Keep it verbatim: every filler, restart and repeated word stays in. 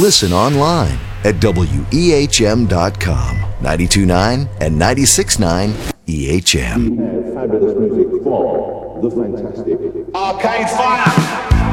Listen online at W E H M dot com, ninety-two point nine and ninety-six point nine E H M. We have fabulous music from the fantastic Arcade Fire.